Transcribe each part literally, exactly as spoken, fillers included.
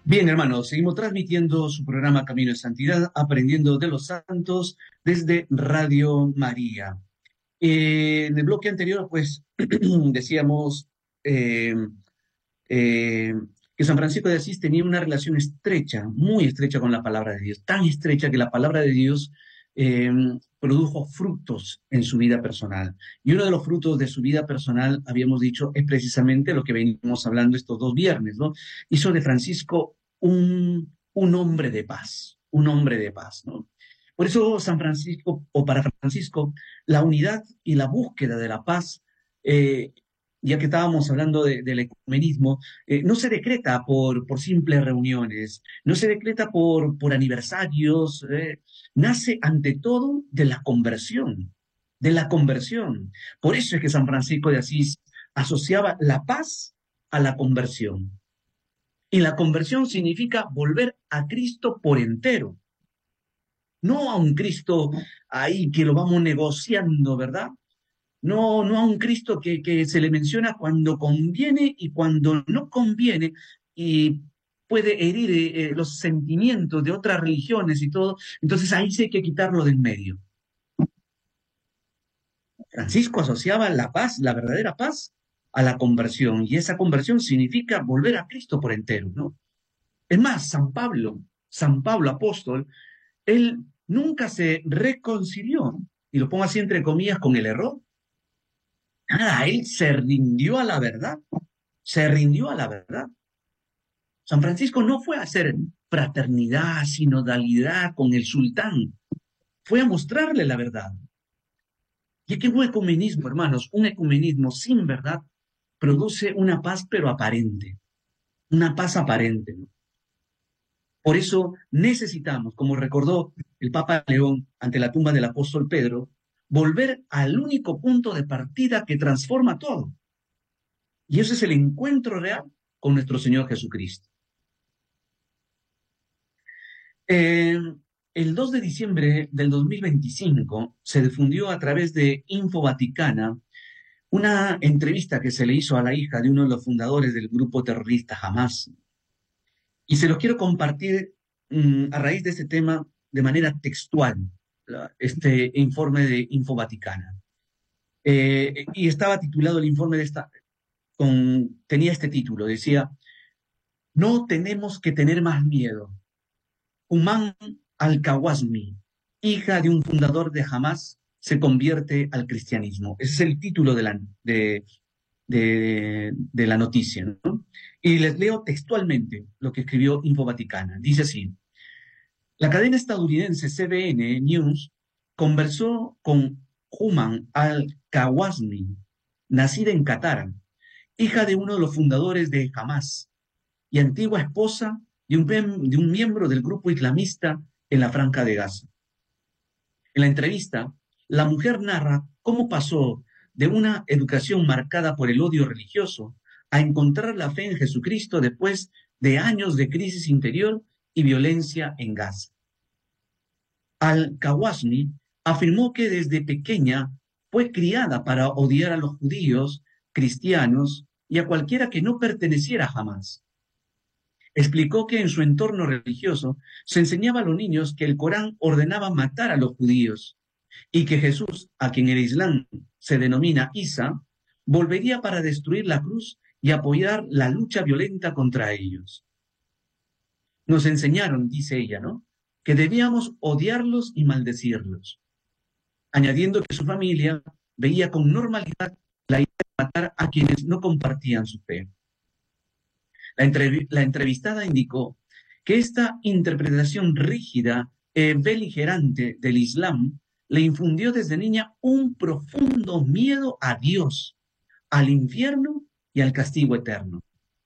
Bien, hermanos, seguimos transmitiendo su programa Camino de Santidad, aprendiendo de los santos desde Radio María. Eh, en el bloque anterior, pues, decíamos eh, eh, que San Francisco de Asís tenía una relación estrecha, muy estrecha con la palabra de Dios, tan estrecha que la palabra de Dios eh, produjo frutos en su vida personal. Y uno de los frutos de su vida personal, habíamos dicho, es precisamente lo que venimos hablando estos dos viernes, ¿no? Hizo de Francisco un, un hombre de paz, un hombre de paz, ¿no? Por eso San Francisco, o para Francisco, la unidad y la búsqueda de la paz, eh, ya que estábamos hablando de- del ecumenismo, eh, no se decreta por, por simples reuniones, no se decreta por, por aniversarios, eh, nace ante todo de la conversión, de la conversión. Por eso es que San Francisco de Asís asociaba la paz a la conversión. Y la conversión significa volver a Cristo por entero, no a un Cristo ahí que lo vamos negociando, ¿verdad? No, no a un Cristo que, que se le menciona cuando conviene y cuando no conviene y puede herir eh, eh, los sentimientos de otras religiones y todo. Entonces ahí sí hay que quitarlo de en medio. Francisco asociaba la paz, la verdadera paz, a la conversión y esa conversión significa volver a Cristo por entero, ¿no? Es más, San Pablo, San Pablo apóstol, él nunca se reconcilió, y lo pongo así entre comillas, con el error. Nada, él se rindió a la verdad, se rindió a la verdad. San Francisco no fue a hacer fraternidad, sinodalidad con el sultán, fue a mostrarle la verdad. Y que un ecumenismo, hermanos, un ecumenismo sin verdad produce una paz pero aparente, una paz aparente, ¿no? Por eso necesitamos, como recordó el Papa León ante la tumba del apóstol Pedro, volver al único punto de partida que transforma todo. Y ese es el encuentro real con nuestro Señor Jesucristo. Eh, el dos de diciembre del dos mil veinticinco se difundió a través de Info Vaticana una entrevista que se le hizo a la hija de uno de los fundadores del grupo terrorista Hamas. Y se los quiero compartir mm, a raíz de este tema de manera textual, la- este informe de Info Vaticana. Eh, y estaba titulado el informe de esta, con, tenía este título, decía, no tenemos que tener más miedo. Humán al-Kawazmi, hija de un fundador de Hamas, se convierte al cristianismo. Ese es el título de la, de, de, de la noticia, ¿no? Y les leo textualmente lo que escribió Info Vaticana. Dice así, la cadena estadounidense C B N News conversó con Human al-Kawazmi, nacida en Qatar, hija de uno de los fundadores de Hamas y antigua esposa de un, de un miembro del grupo islamista en la Franja de Gaza. En la entrevista, la mujer narra cómo pasó de una educación marcada por el odio religioso a encontrar la fe en Jesucristo después de años de crisis interior y violencia en Gaza. Al-Kawasni afirmó que desde pequeña fue criada para odiar a los judíos, cristianos y a cualquiera que no perteneciera jamás. Explicó que en su entorno religioso se enseñaba a los niños que el Corán ordenaba matar a los judíos y que Jesús, a quien el Islam se denomina Isa, volvería para destruir la cruz y apoyar la lucha violenta contra ellos. Nos enseñaron, dice ella, ¿no?, que debíamos odiarlos y maldecirlos, añadiendo que su familia veía con normalidad la idea de matar a quienes no compartían su fe. La, entrev la entrevistada indicó que esta interpretación rígida e beligerante del Islam le infundió desde niña un profundo miedo a Dios, al infierno y al castigo eterno.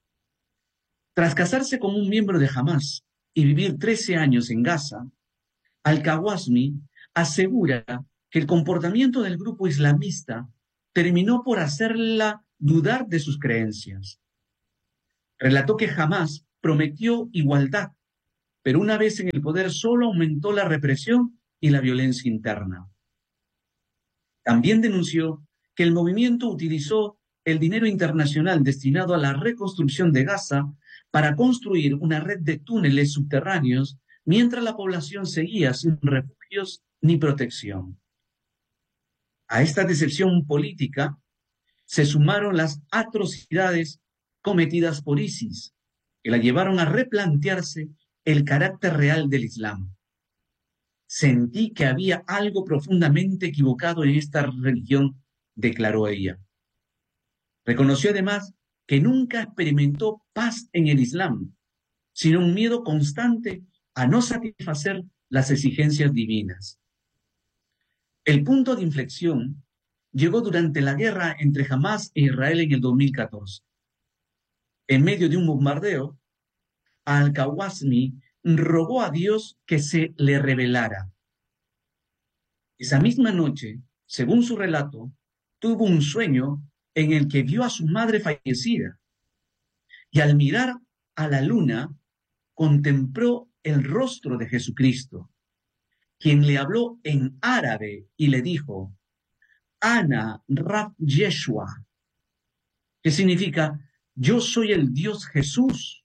Tras casarse con un miembro de Hamas y vivir trece años en Gaza, Al-Kawasmi asegura que el comportamiento del grupo islamista terminó por hacerla dudar de sus creencias. Relató que jamás prometió igualdad, pero una vez en el poder solo aumentó la represión y la violencia interna. También denunció que el movimiento utilizó el dinero internacional destinado a la reconstrucción de Gaza para construir una red de túneles subterráneos mientras la población seguía sin refugios ni protección. A esta decepción política se sumaron las atrocidades cometidas por ISIS, que la llevaron a replantearse el carácter real del Islam. Sentí que había algo profundamente equivocado en esta religión, declaró ella. Reconoció además que nunca experimentó paz en el Islam, sino un miedo constante a no satisfacer las exigencias divinas. El punto de inflexión llegó durante la guerra entre Hamás e Israel en el dos mil catorce. En medio de un bombardeo, Al-Kawazmi rogó a Dios que se le revelara. Esa misma noche, según su relato, tuvo un sueño en el que vio a su madre fallecida y al mirar a la luna contempló el rostro de Jesucristo, quien le habló en árabe y le dijo: Ana Rab Yeshua, que significa yo soy el Dios Jesús.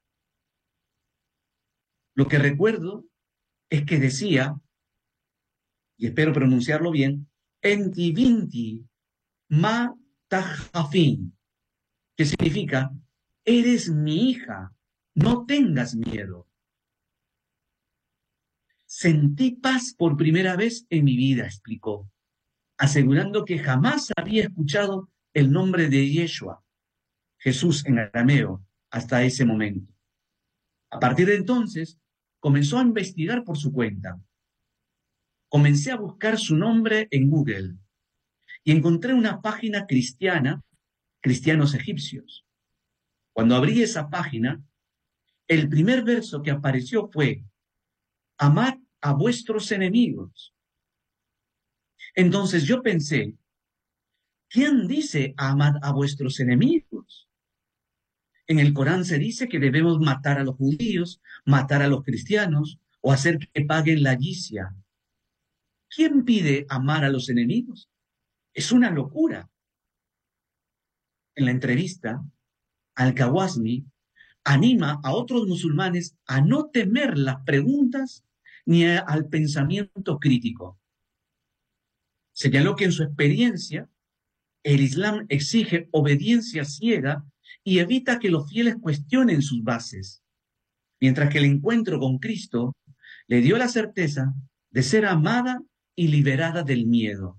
Lo que recuerdo es que decía, y espero pronunciarlo bien, Enti Vinti Ma Tajafin, que significa eres mi hija, no tengas miedo. Sentí paz por primera vez en mi vida, explicó, asegurando que jamás había escuchado el nombre de Yeshua, Jesús en arameo, hasta ese momento. A partir de entonces, comenzó a investigar por su cuenta. Comencé a buscar su nombre en Google y encontré una página cristiana, Cristianos Egipcios. Cuando abrí esa página, el primer verso que apareció fue: amad a vuestros enemigos. Entonces yo pensé, ¿quién dice amad a vuestros enemigos? En el Corán se dice que debemos matar a los judíos, matar a los cristianos o hacer que paguen la yizia. ¿Quién pide amar a los enemigos? Es una locura. En la entrevista, Al-Kawazmi anima a otros musulmanes a no temer las preguntas ni a, al pensamiento crítico. Señaló que en su experiencia, el Islam exige obediencia ciega y evita que los fieles cuestionen sus bases, mientras que el encuentro con Cristo le dio la certeza de ser amada y liberada del miedo.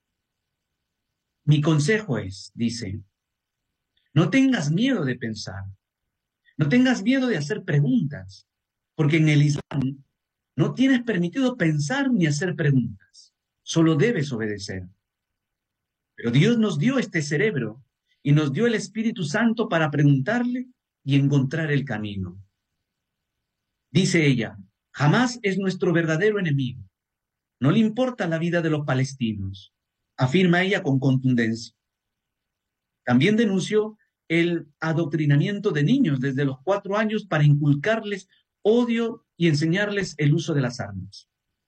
Mi consejo es, dice, no tengas miedo de pensar, no tengas miedo de hacer preguntas, porque en el Islam no tienes permitido pensar ni hacer preguntas, solo debes obedecer. Pero Dios nos dio este cerebro y nos dio el Espíritu Santo para preguntarle y encontrar el camino. Dice ella, Hamás es nuestro verdadero enemigo. No le importa la vida de los palestinos, afirma ella con contundencia. También denunció el adoctrinamiento de niños desde los cuatro años para inculcarles odio y enseñarles el uso de las armas.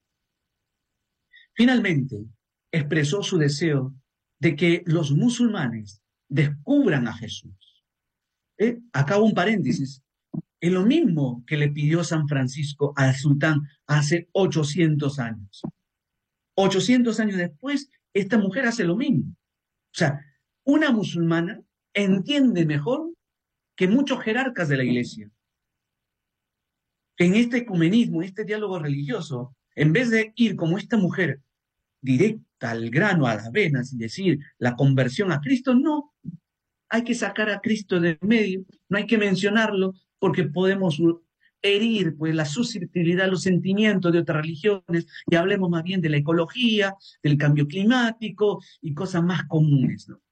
Finalmente, expresó su deseo de que los musulmanes descubran a Jesús. ¿Eh? Acá un paréntesis. Es lo mismo que le pidió San Francisco al sultán hace ochocientos años. ochocientos años después, esta mujer hace lo mismo. O sea, una musulmana entiende mejor que muchos jerarcas de la iglesia que en este ecumenismo, este diálogo religioso, en vez de ir como esta mujer directa al grano, a las venas y decir la conversión a Cristo, no, hay que sacar a Cristo del medio, no hay que mencionarlo porque podemos herir pues la susceptibilidad, los sentimientos de otras religiones y hablemos más bien de la ecología, del cambio climático y cosas más comunes, ¿no?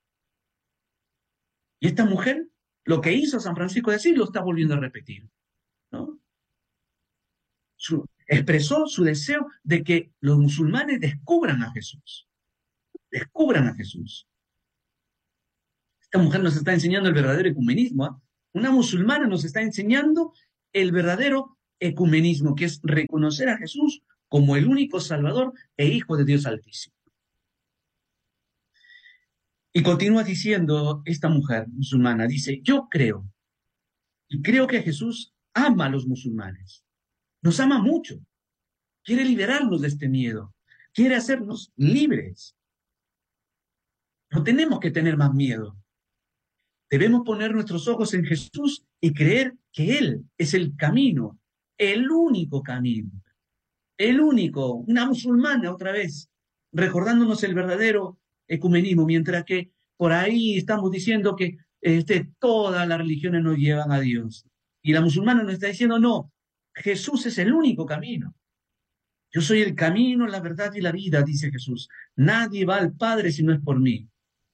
Y esta mujer, lo que hizo San Francisco de Asís, lo está volviendo a repetir, ¿no? Su, expresó su deseo de que los musulmanes descubran a Jesús, descubran a Jesús. Esta mujer nos está enseñando el verdadero ecumenismo, ¿eh? Una musulmana nos está enseñando el verdadero ecumenismo, que es reconocer a Jesús como el único Salvador e Hijo de Dios Altísimo. Y continúa diciendo esta mujer musulmana, dice, yo creo, y creo que Jesús ama a los musulmanes, nos ama mucho, quiere liberarnos de este miedo, quiere hacernos libres. No tenemos que tener más miedo. Debemos poner nuestros ojos en Jesús y creer que Él es el camino, el único camino, el único, una musulmana otra vez, recordándonos el verdadero ecumenismo, mientras que por ahí estamos diciendo que este, todas las religiones nos llevan a Dios. Y la musulmana nos está diciendo, no, Jesús es el único camino. Yo soy el camino, la verdad y la vida, dice Jesús. Nadie va al Padre si no es por mí.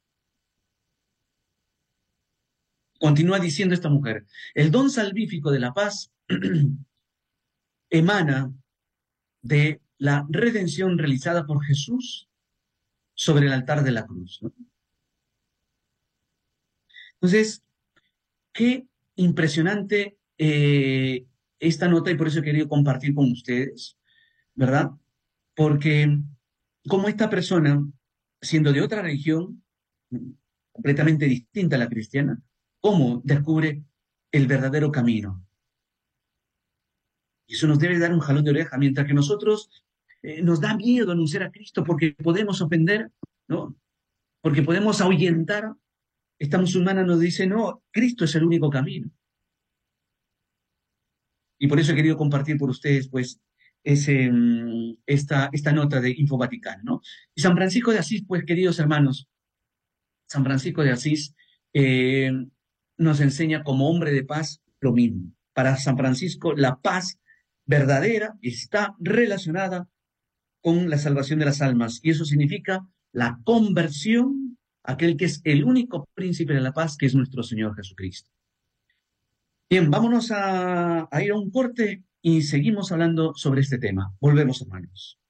Continúa diciendo esta mujer, el don salvífico de la paz emana de la redención realizada por Jesús sobre el altar de la cruz, ¿no? Entonces, qué impresionante eh, esta nota y por eso he querido compartir con ustedes, ¿verdad? Porque como esta persona, siendo de otra religión, completamente distinta a la cristiana, cómo descubre el verdadero camino. Y eso nos debe dar un jalón de oreja, mientras que nosotros eh, nos da miedo anunciar a Cristo porque podemos ofender, ¿no? Porque podemos ahuyentar. Esta musulmana nos dice, no, Cristo es el único camino. Y por eso he querido compartir por ustedes, pues, ese, mm, esta, esta nota de Info Vaticano, ¿no? Y San Francisco de Asís, pues, queridos hermanos, San Francisco de Asís eh, nos enseña como hombre de paz lo mismo. Para San Francisco, la paz verdadera está relacionada con la salvación de las almas. Y eso significa la conversión a aquel que es el único príncipe de la paz, que es nuestro Señor Jesucristo. Bien, vámonos a, a ir a un corte y seguimos hablando sobre este tema. Volvemos, hermanos.